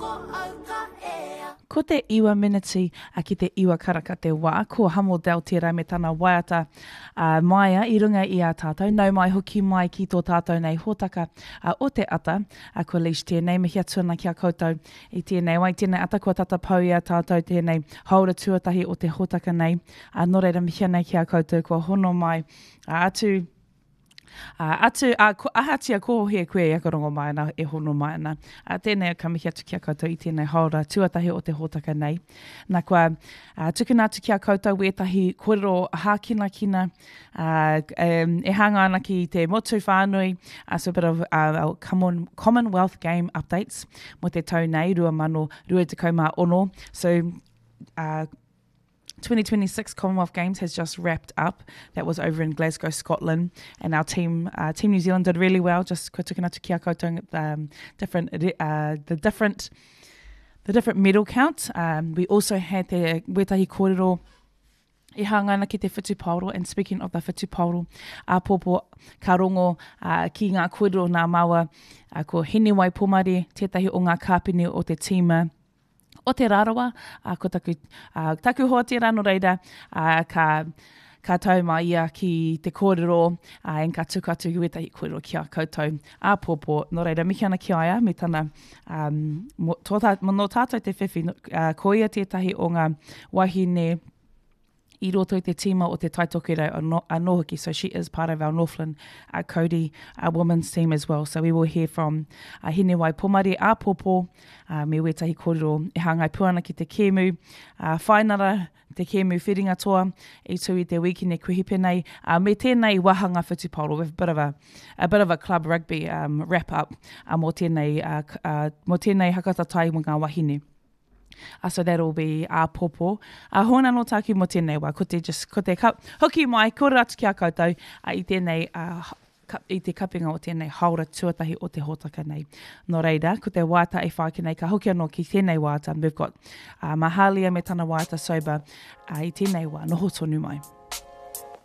Ko te iwa miniti a ki te iwa karaka te wā, ko Hamo Del tērā me tana waiata maia I runga I a tātou. Nau mai hoki mai ki tō tātou nei hōtaka o te ata, ko Leish tēnei mihi atuna ki a koutou I tēnei wai, tēnei ata kua tata pau I a tātou tēnei haura tuatahi o te hōtaka nei. Nō reira mihi nei ki a koutou kua hono mai ahatia ko he koe I akarongo mai ana e hono mai ana. Tēnei ka mihi atu ki a koutou I tēnei haura tuatahi o te hōtaka nei. Nā kua tukuna atu ki a koutou wētahi kōrero hākina kina e hanga ana ki te motu whānui, so a bit of Commonwealth Game updates mo te tau nei, 2026. So 2026 Commonwealth Games has just wrapped up. That was over in Glasgow, Scotland, and our team New Zealand did really well. Just ko tukuna atu ki a koutou the different medal count. We also had the wētahi kōrero I hanga ana ki te whatupauro, and speaking of the whatupauro, pōpō ka rongo ki ngā kōrero nā maua, ko Hinewai Pomare, tētahi o ngā kāpine o te tīma, o te rarawa, ko taku hoa tērā no reira, ka tau mai ia ki te kōrero, en ka tukatu wētahi kōrero ki a koutou. Pōpō, no reira, mihi ana ki aia, me tana, no tātou te whiwhi, ko ia tētahi o ngā wahine, I roto I te tīma o te taitokere a Nohoki, so she is part of our Northland Cody women's team as well. So we will hear from Hinewai Pomare, pōpō, me wētahi kōrero e hangai puana ki te kēmu, whainara te kēmu whiringa toa, I tui te wikine kuhipe nei, me tēnei wahanga whatupauro with a bit of a club rugby wrap up mo tēnei hakatatai mo ngā wahine. So that'll be pōpō. Hōna no tāku mo tēnei wā, ko te hoki mai, kōrero atu ki a koutou, I tēnei, I te kapinga o tēnei haura tuatahi o te hōtaka nei. Nō reira, ko te wāta e whāki nei, ka hoki anō ki tēnei wāta. We've got Mahalia me tana wāta soba, I tēnei wā, noho tonu mai.